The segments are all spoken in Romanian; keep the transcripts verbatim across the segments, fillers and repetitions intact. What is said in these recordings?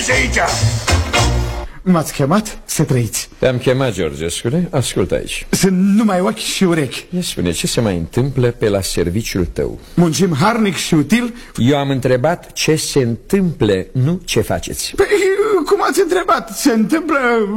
ieși aici! M-ați chemat să trăiți. Te-am chemat, Georgescule, ascultă aici. Sunt numai ochi și urechi. Ia spune, ce se mai întâmplă pe la serviciul tău? Muncim harnic și util. Eu am întrebat ce se întâmplă, nu ce faceți. Păi, cum ați întrebat? Se întâmplă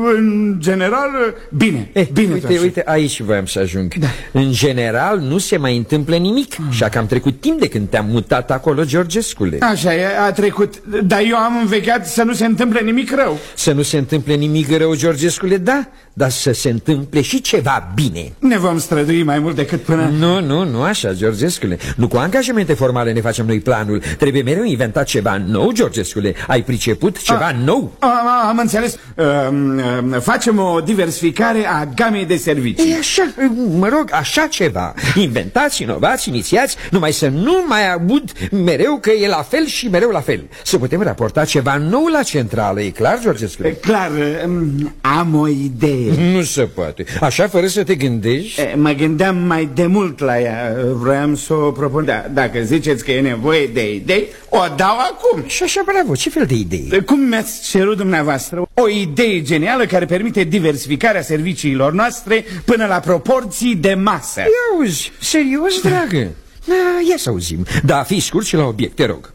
în general bine. eh, Bine Uite, uite, aici voiam să ajung. Da. În general nu se mai întâmplă nimic. mm. Așa că am trecut timp de când te-am mutat acolo, Georgescule. Așa e, a trecut. Dar eu am învechiat să nu se întâmple nimic rău. Să nu se întâmple nimic rău, Georgescule, da, dar să se întâmple și ceva bine. Ne vom strădui mai mult decât până... Nu, nu, nu așa, Georgescule. Nu cu angajamente formale ne facem noi planul. Trebuie mereu inventat ceva nou, Georgescule. Ai priceput ceva a, nou? a, a, Am înțeles. uh, uh, Facem o diversificare a gamei de servicii. E așa, mă rog, așa ceva. Inventați, inovați, inițiați, numai să nu mai aud mereu că e la fel și mereu la fel. Să putem raporta ceva nou la centrală, e clar, Georgescule? E clar, um, am o idee. Nu se poate. Așa, fără să te gândești? E, mă gândeam mai de mult la ea. Vroiam să o propun. Da, dacă ziceți că e nevoie de idei, o dau acum. Și așa, bravo, ce fel de idei? Cum mi-ați cerut dumneavoastră? O idee genială care permite diversificarea serviciilor noastre până la proporții de masă. Ia auzi, serios, dragă? Da, ia să auzim. Da, fii scurt și la obiect, te rog.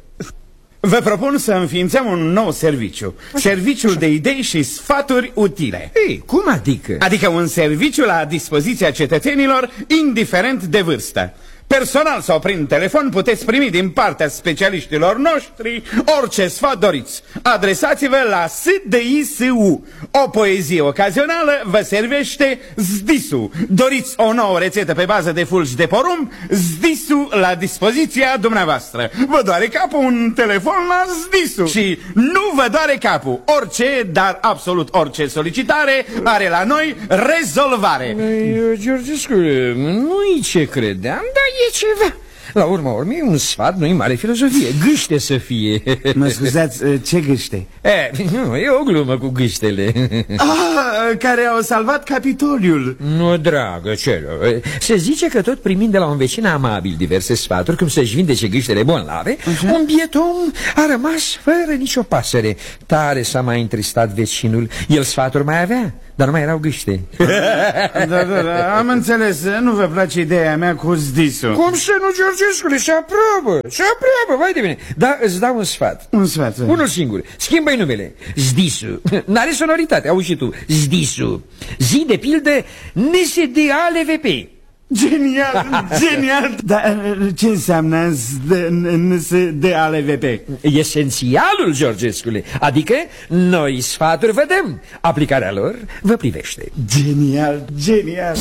Vă propun să înființăm un nou serviciu. Serviciul de idei și sfaturi utile. Ei, cum adică? Adică un serviciu la dispoziția cetățenilor, indiferent de vârstă. Personal sau prin telefon puteți primi din partea specialiștilor noștri orice sfat doriți. Adresați-vă la S D I S U. O poezie ocazională vă servește S D I S U. Doriți o nouă rețetă pe bază de fulgi de porumb? S D I S U la dispoziția dumneavoastră. Vă doare capul? Un telefon la S D I S U. Și nu vă doare capul. Orice, dar absolut orice solicitare are la noi rezolvare. Georgescule, nu-i ce credeam, dar e ceva. La urma urmei, un sfat nu-i mare filozofie. Gâște să fie. Mă scuzați, ce gâște? E, nu, e o glumă cu gâștele. Ah, care au salvat Capitoliul. Nu, dragă, ce rău. Se zice că tot primind de la un vecin amabil diverse sfaturi cum să-și vindece gâștele bolnave, așa? Un biet om a rămas fără nicio pasăre. Tare s-a mai întristat vecinul. El sfaturi mai avea, dar nu mai erau gâște. Da, da, da, am înțeles. Nu vă place ideea mea cu S D I S-ul. Cum să nu, Georgescule? Se aprobă, se aprobă, vai de bine. Dar îți dau un sfat. Un sfat. Unul singur. Schimbă-i numele. S D I S-ul. N-are sonoritate, auzi și tu. S D I S-ul. Zi de pildă N S D A L V P. Genial, genial. Dar ce înseamnă N S D A L V P? Esențialul, Georgescule. Adică noi sfaturi vă dăm, aplicarea lor vă privește. Genial, genial.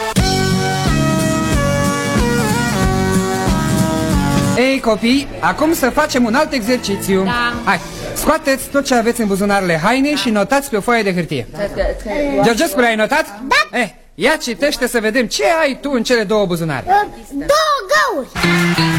Ei, copii, acum să facem un alt exercițiu. Da. Hai, scoateți tot ce aveți în buzunarele hainei și notați pe o foaie de hârtie. Georgescule, ai notat? Da. Eh, ia citește să vedem ce ai tu în cele două buzunare. Două găuri.